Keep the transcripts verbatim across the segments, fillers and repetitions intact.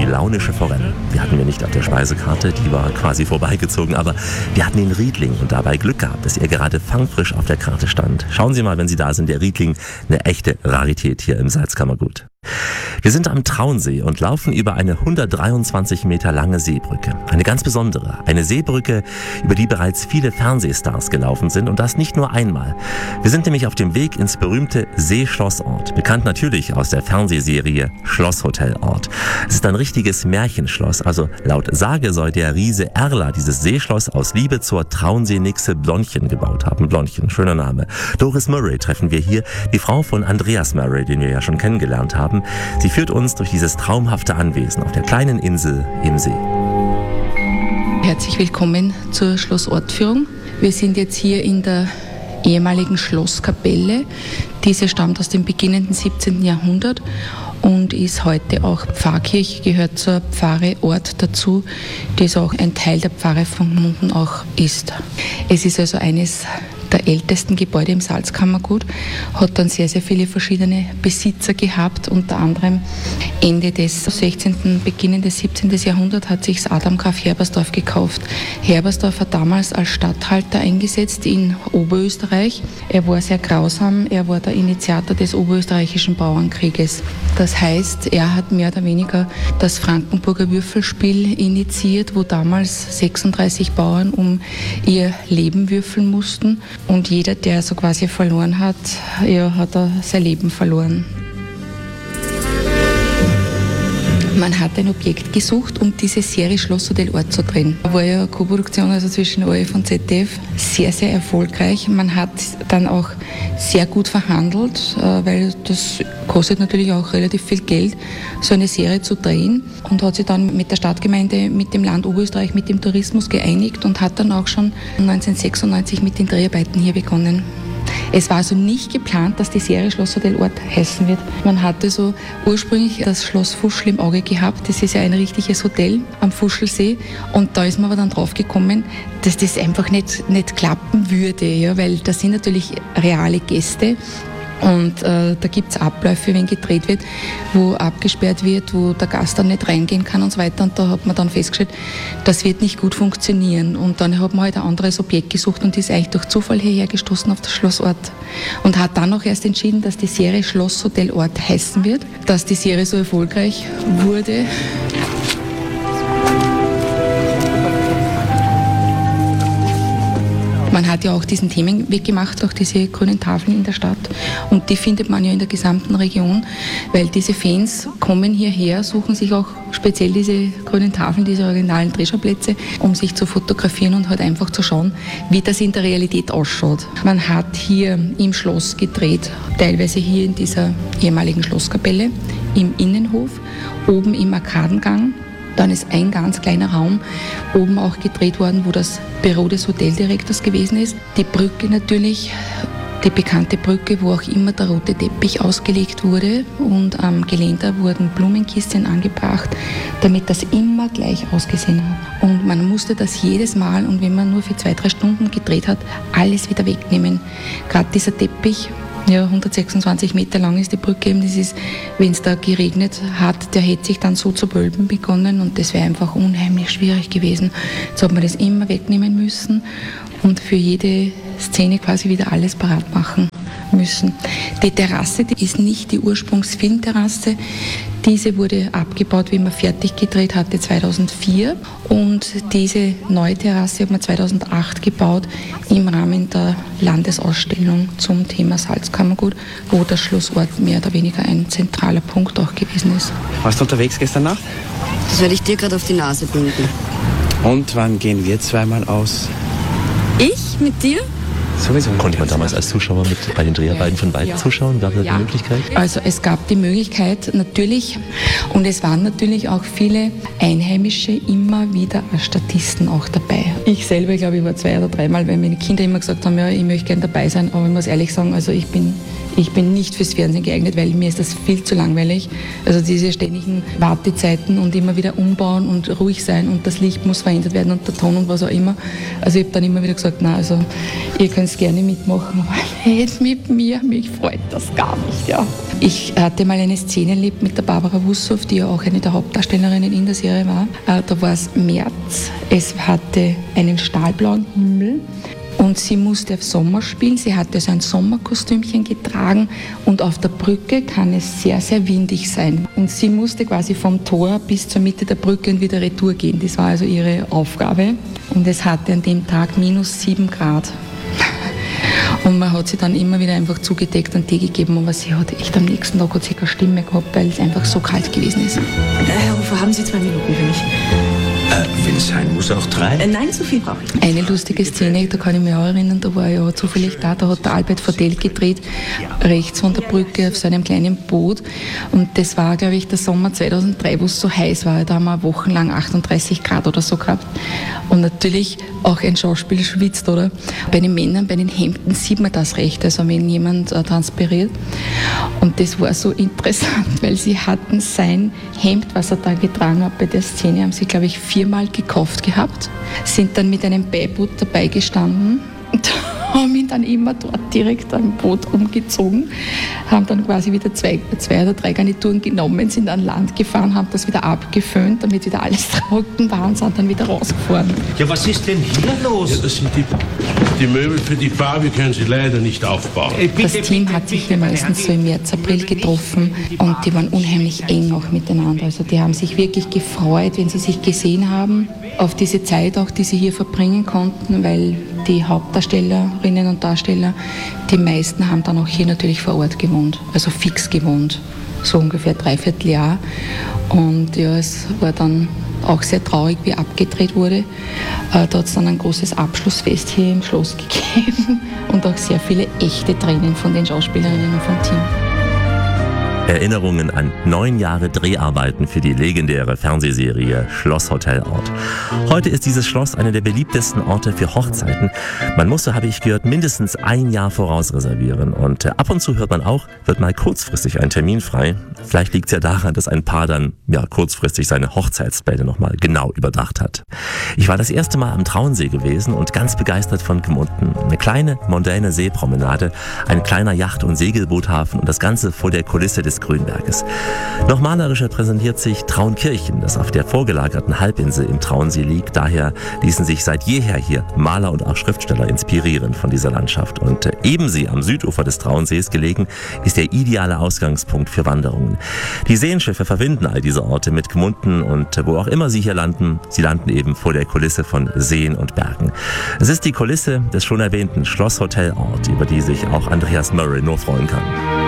launische Forelle. Die hatten wir nicht auf der Speisekarte, die war quasi vorbeigezogen, aber wir hatten den Riedling und dabei Glück gehabt, dass er gerade fangfrisch auf der Karte stand. Schauen Sie mal, wenn Sie da sind, der Riedling, eine echte Rarität hier im Salzkammergut. Wir sind am Traunsee und laufen über eine hundertdreiundzwanzig Meter lange Seebrücke. Eine ganz besondere. Eine Seebrücke, über die bereits viele Fernsehstars gelaufen sind und das nicht nur einmal. Wir sind nämlich auf dem Weg ins berühmte Seeschlossort. Bekannt natürlich aus der Fernsehserie Schlosshotelort. Es ist ein richtiges Märchenschloss. Also laut Sage soll der Riese Erler dieses Seeschloss aus Liebe zur Traunsee-Nixe Blondchen gebaut haben. Blondchen, schöner Name. Doris Murray treffen wir hier, die Frau von Andreas Murray, den wir ja schon kennengelernt haben. Sie führt uns durch dieses traumhafte Anwesen auf der kleinen Insel im See. Herzlich willkommen zur Schlossortführung. Wir sind jetzt hier in der ehemaligen Schlosskapelle. Diese stammt aus dem beginnenden siebzehnten Jahrhundert und ist heute auch Pfarrkirche, gehört zur Pfarre Ort dazu, die ist auch ein Teil der Pfarre von Gmunden auch ist. Es ist also eines der ältesten Gebäude im Salzkammergut, hat dann sehr, sehr viele verschiedene Besitzer gehabt. Unter anderem Ende des sechzehnten, Beginn des siebzehnten Jahrhunderts hat sich das Adam Graf Herbersdorf gekauft. Herbersdorf hat damals als Statthalter eingesetzt in Oberösterreich. Er war sehr grausam, er war der Initiator des Oberösterreichischen Bauernkrieges. Das heißt, er hat mehr oder weniger das Frankenburger Würfelspiel initiiert, wo damals sechsunddreißig Bauern um ihr Leben würfeln mussten. Und jeder, der so quasi verloren hat, ja, hat er sein Leben verloren. Man hat ein Objekt gesucht, um diese Serie Schlosshotelort zu drehen. Da war ja eine Co-Produktion also zwischen O R F und Z D F sehr, sehr erfolgreich. Man hat dann auch sehr gut verhandelt, weil das kostet natürlich auch relativ viel Geld, so eine Serie zu drehen. Und hat sich dann mit der Stadtgemeinde, mit dem Land Oberösterreich, mit dem Tourismus geeinigt und hat dann auch schon neunzehnhundertsechsundneunzig mit den Dreharbeiten hier begonnen. Es war also nicht geplant, dass die Serie Schlosshotelort heißen wird. Man hatte so ursprünglich das Schloss Fuschl im Auge gehabt. Das ist ja ein richtiges Hotel am Fuschlsee. Und da ist man aber dann drauf gekommen, dass das einfach nicht, nicht klappen würde, ja, weil das sind natürlich reale Gäste. Und äh, da gibt es Abläufe, wenn gedreht wird, wo abgesperrt wird, wo der Gast dann nicht reingehen kann und so weiter. Und da hat man dann festgestellt, das wird nicht gut funktionieren. Und dann hat man halt ein anderes Objekt gesucht und ist eigentlich durch Zufall hierher gestoßen auf das Schlossort. Und hat dann auch erst entschieden, dass die Serie Schlosshotelort heißen wird, dass die Serie so erfolgreich wurde. Man hat ja auch diesen Themenweg gemacht, auch diese grünen Tafeln in der Stadt. Und die findet man ja in der gesamten Region, weil diese Fans kommen hierher, suchen sich auch speziell diese grünen Tafeln, diese originalen Drehschauplätze, um sich zu fotografieren und halt einfach zu schauen, wie das in der Realität ausschaut. Man hat hier im Schloss gedreht, teilweise hier in dieser ehemaligen Schlosskapelle, im Innenhof, oben im Arkadengang. Dann ist ein ganz kleiner Raum oben auch gedreht worden, wo das Büro des Hoteldirektors gewesen ist. Die Brücke natürlich, die bekannte Brücke, wo auch immer der rote Teppich ausgelegt wurde. Und am Geländer wurden Blumenkisten angebracht, damit das immer gleich ausgesehen hat. Und man musste das jedes Mal, und wenn man nur für zwei, drei Stunden gedreht hat, alles wieder wegnehmen. Gerade dieser Teppich, ja, hundertsechsundzwanzig Meter lang ist die Brücke eben. Das ist, wenn es da geregnet hat, der hätte sich dann so zu wölben begonnen und das wäre einfach unheimlich schwierig gewesen. Jetzt hat man das immer wegnehmen müssen und für jede Szene quasi wieder alles parat machen müssen. Die Terrasse, die ist nicht die Ursprungsfilmterrasse. Diese wurde abgebaut, wie man fertig gedreht hatte, zweitausendvier. Und diese neue Terrasse hat man zweitausendacht gebaut im Rahmen der Landesausstellung zum Thema Salzkammergut, wo das Schlossort mehr oder weniger ein zentraler Punkt auch gewesen ist. Warst du unterwegs gestern Nacht? Das werde ich dir gerade auf die Nase binden. Und wann gehen wir zweimal aus? Ich mit dir? Sowieso. Konnte man damals als Zuschauer mit bei den Dreharbeiten von beiden ja. zuschauen? Gab es ja. die Möglichkeit? Also es gab die Möglichkeit natürlich und es waren natürlich auch viele Einheimische immer wieder als Statisten auch dabei. Ich selber, glaube ich, war zwei oder dreimal, weil meine Kinder immer gesagt haben, ja, ich möchte gerne dabei sein, aber ich muss ehrlich sagen, also ich bin Ich bin nicht fürs Fernsehen geeignet, weil mir ist das viel zu langweilig. Also diese ständigen Wartezeiten und immer wieder umbauen und ruhig sein und das Licht muss verändert werden und der Ton und was auch immer. Also ich habe dann immer wieder gesagt, na, also Ihr könnt gerne mitmachen, aber nicht mit mir. Mich freut das gar nicht. Ja. Ich hatte mal eine Szene erlebt mit der Barbara Wussow, die ja auch eine der Hauptdarstellerinnen in der Serie war. Da war es März. Es hatte einen stahlblauen Himmel. Und sie musste auf Sommer spielen. Sie hatte so ein Sommerkostümchen getragen und auf der Brücke kann es sehr, sehr windig sein. Und sie musste quasi vom Tor bis zur Mitte der Brücke und wieder retour gehen. Das war also ihre Aufgabe. Und es hatte an dem Tag minus sieben Grad. Und man hat sie dann immer wieder einfach zugedeckt und Tee gegeben, aber sie hat echt am nächsten Tag hat sie keine Stimme gehabt, weil es einfach so kalt gewesen ist. Herr Hofer, haben Sie zwei Minuten für mich? Äh, wenn es sein muss, auch drei? Äh, nein, so viel brauche ich nicht. Eine lustige Szene, da kann ich mich auch erinnern, da war ich ja zufällig da, da hat der Albert Verdell gedreht, rechts von der Brücke auf so einem kleinen Boot. Und das war, glaube ich, der Sommer zweitausenddrei, wo es so heiß war. Da haben wir wochenlang achtunddreißig Grad oder so gehabt. Und natürlich auch ein Schauspieler schwitzt, oder? Bei den Männern, bei den Hemden sieht man das recht, also wenn jemand äh, transpiriert. Und das war so interessant, weil sie hatten sein Hemd, was er da getragen hat bei der Szene, haben sie, glaube ich, viermal gekauft gehabt, sind dann mit einem Beiboot dabei gestanden und haben ihn dann immer dort direkt am Boot umgezogen, haben dann quasi wieder zwei, zwei oder drei Garnituren genommen, sind an Land gefahren, haben das wieder abgeföhnt, damit wieder alles trocken war und sind dann wieder rausgefahren. Ja, was ist denn hier los? Ja, das sind die, die Möbel für die Bar, wir können sie leider nicht aufbauen. Das Team hat sich ja meistens so im März, April getroffen und die waren unheimlich eng auch miteinander. Also die haben sich wirklich gefreut, wenn sie sich gesehen haben, auf diese Zeit auch, die sie hier verbringen konnten, weil die Hauptdarstellerinnen und Darsteller, die meisten haben dann auch hier natürlich vor Ort gewohnt, also fix gewohnt, so ungefähr dreiviertel Jahr. Und ja, es war dann auch sehr traurig, wie abgedreht wurde. Äh, da hat es dann ein großes Abschlussfest hier im Schloss gegeben und auch sehr viele echte Tränen von den Schauspielerinnen und vom Team. Erinnerungen an neun Jahre Dreharbeiten für die legendäre Fernsehserie Schlosshotelort. Heute ist dieses Schloss einer der beliebtesten Orte für Hochzeiten. Man muss, so habe ich gehört, mindestens ein Jahr voraus reservieren. Und äh, ab und zu hört man auch, wird mal kurzfristig ein Termin frei. Vielleicht liegt es ja daran, dass ein Paar dann ja kurzfristig seine Hochzeitspläne nochmal genau überdacht hat. Ich war das erste Mal am Traunsee gewesen und ganz begeistert von Gmunden. Eine kleine, mondäne Seepromenade, ein kleiner Yacht- und Segelboothafen und das Ganze vor der Kulisse des Grünberges. Noch malerischer präsentiert sich Traunkirchen, das auf der vorgelagerten Halbinsel im Traunsee liegt. Daher ließen sich seit jeher hier Maler und auch Schriftsteller inspirieren von dieser Landschaft. Und äh, Ebensee am Südufer des Traunsees gelegen, ist der ideale Ausgangspunkt für Wanderungen. Die Seenschiffe verbinden all diese Orte mit Gmunden und äh, wo auch immer sie hier landen, sie landen eben vor der Kulisse von Seen und Bergen. Es ist die Kulisse des schon erwähnten Schlosshotelort, über die sich auch Andreas Murray nur freuen kann.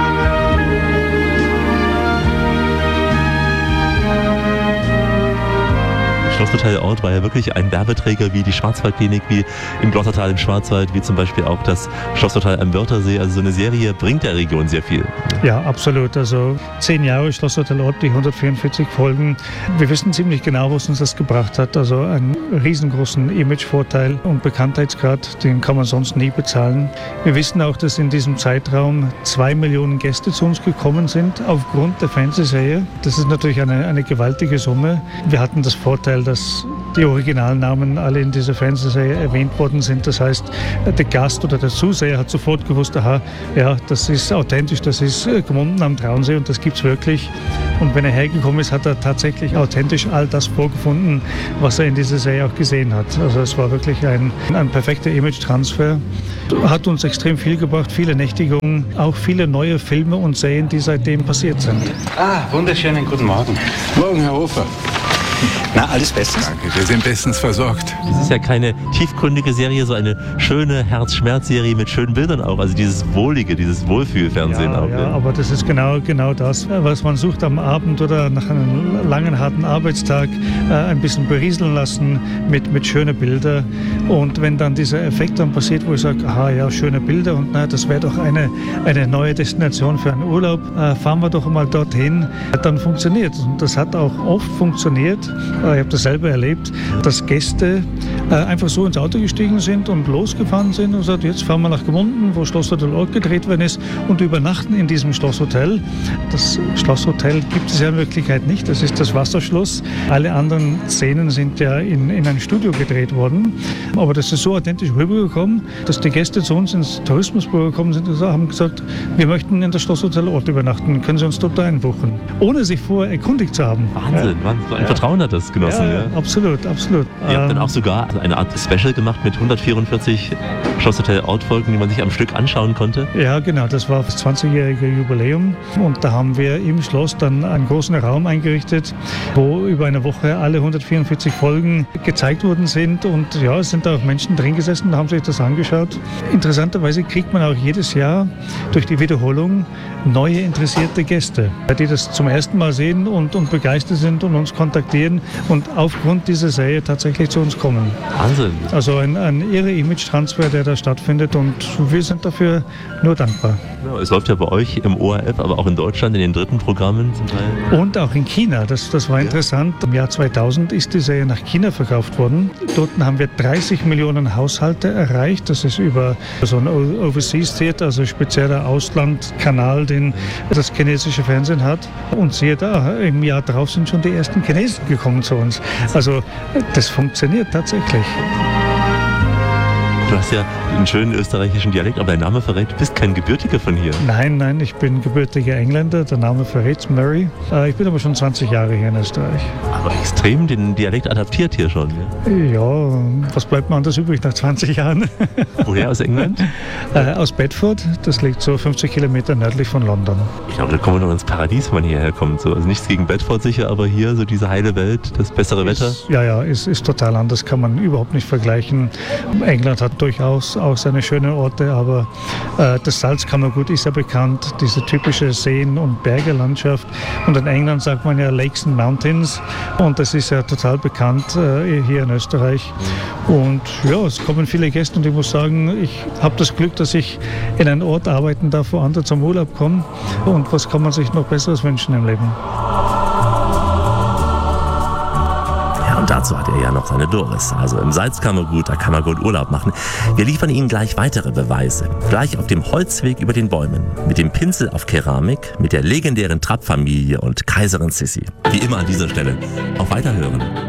Schlosshotelort war ja wirklich ein Werbeträger wie die Schwarzwaldklinik, wie im Glottertal im Schwarzwald, wie zum Beispiel auch das Schlosshotel am Wörthersee. Also so eine Serie bringt der Region sehr viel. Ja, absolut. Also zehn Jahre Schlosshotelort, die hundertvierundvierzig Folgen. Wir wissen ziemlich genau, was uns das gebracht hat. Also einen riesengroßen Imagevorteil und Bekanntheitsgrad, den kann man sonst nie bezahlen. Wir wissen auch, dass in diesem Zeitraum zwei Millionen Gäste zu uns gekommen sind aufgrund der Fernsehserie. Das ist natürlich eine, eine gewaltige Summe. Wir hatten das Vorteil, dass die Originalnamen alle in dieser Fernsehserie erwähnt worden sind. Das heißt, der Gast oder der Zuseher hat sofort gewusst, aha, ja, das ist authentisch, das ist Gmunden am Traunsee und das gibt's wirklich. Und wenn er hergekommen ist, hat er tatsächlich authentisch all das vorgefunden, was er in dieser Serie auch gesehen hat. Also es war wirklich ein, ein perfekter Image-Transfer. Hat uns extrem viel gebracht, viele Nächtigungen, auch viele neue Filme und Serien, die seitdem passiert sind. Ah, wunderschönen guten Morgen. Morgen, Herr Hofer. Na, alles bestens? Danke, wir sind bestens versorgt. Es ist ja keine tiefgründige Serie, so eine schöne Herz-Schmerz-Serie mit schönen Bildern auch. Also dieses Wohlige, dieses Wohlfühlfernsehen ja, auch. Ja, aber das ist genau, genau das, was man sucht am Abend oder nach einem langen, harten Arbeitstag, äh, ein bisschen berieseln lassen mit, mit schönen Bildern. Und wenn dann dieser Effekt dann passiert, wo ich sage, aha, ja, schöne Bilder und na, das wäre doch eine, eine neue Destination für einen Urlaub, äh, fahren wir doch mal dorthin, dann funktioniert. Und das hat auch oft funktioniert. Ich habe das selber erlebt, dass Gäste einfach so ins Auto gestiegen sind und losgefahren sind und gesagt, jetzt fahren wir nach Gmunden, wo Schlosshotel Ork gedreht worden ist, und übernachten in diesem Schlosshotel. Das Schlosshotel gibt es ja in Wirklichkeit nicht, das ist das Wasserschloss. Alle anderen Szenen sind ja in, in ein Studio gedreht worden. Aber das ist so authentisch rübergekommen, dass die Gäste zu uns ins Tourismusbüro gekommen sind und haben gesagt, wir möchten in das Schlosshotel Ork übernachten, können Sie uns dort einbuchen? Ohne sich vorher erkundigt zu haben. Wahnsinn, ja. Wahnsinn. So ein ja. Vertrauen hat das genossen. Ja, ja. Absolut, absolut. Ihr habt dann auch sogar eine Art Special gemacht mit hundertvierundvierzig Schlosshotel Ork-Folgen, die man sich am Stück anschauen konnte. Ja, genau, das war das zwanzigjährige Jubiläum, und da haben wir im Schloss dann einen großen Raum eingerichtet, wo über eine Woche alle hundertvierundvierzig Folgen gezeigt worden sind, und ja, es sind da auch Menschen drin gesessen und haben sich das angeschaut. Interessanterweise kriegt man auch jedes Jahr durch die Wiederholung neue interessierte Gäste, die das zum ersten Mal sehen und, und begeistert sind und uns kontaktieren und aufgrund dieser Serie tatsächlich zu uns kommen. Wahnsinn. Also ein, ein irre Image-Transfer, der da stattfindet, und wir sind dafür nur dankbar. Ja, es läuft ja bei euch im O R F, aber auch in Deutschland in den dritten Programmen zum Teil. Und auch in China, das, das war ja. interessant. Im Jahr zweitausend ist die Serie nach China verkauft worden. Dort haben wir dreißig Millionen Haushalte erreicht. Das ist über so ein Overseas Theater, also spezieller Auslandkanal, den das chinesische Fernsehen hat. Und siehe da, im Jahr darauf sind schon die ersten Chinesen gekommen zu uns. Also das funktioniert tatsächlich. Du hast ja einen schönen österreichischen Dialekt, aber dein Name verrät, du bist kein Gebürtiger von hier. Nein, nein, ich bin gebürtiger Engländer, der Name verrät Murray. Ich bin aber schon zwanzig Jahre hier in Österreich. Aber extrem den Dialekt adaptiert hier schon, ja? Ja, was bleibt mir anders übrig nach zwanzig Jahren? Woher aus England? Äh, aus Bedford, das liegt so fünfzig Kilometer nördlich von London. Ich glaube, da kommen wir noch ins Paradies, wenn man hierher kommt. So, also nichts gegen Bedford sicher, aber hier so diese heile Welt, das bessere ist, Wetter. Ja, ja, ist, ist total anders, kann man überhaupt nicht vergleichen. England hat durchaus auch seine schönen Orte, aber äh, das Salzkammergut ist ja bekannt, diese typische Seen- und Bergelandschaft. Und in England sagt man ja Lakes and Mountains, und das ist ja total bekannt äh, hier in Österreich. Und ja, es kommen viele Gäste, und ich muss sagen, ich habe das Glück, dass ich in einem Ort arbeiten darf, wo andere zum Urlaub kommen. Und was kann man sich noch Besseres wünschen im Leben? Und dazu hat er ja noch seine Doris. Also im Salzkammergut, da kann man gut Urlaub machen. Wir liefern Ihnen gleich weitere Beweise. Gleich auf dem Holzweg über den Bäumen. Mit dem Pinsel auf Keramik, mit der legendären Trapp-Familie und Kaiserin Sissi. Wie immer an dieser Stelle. Auf Weiterhören.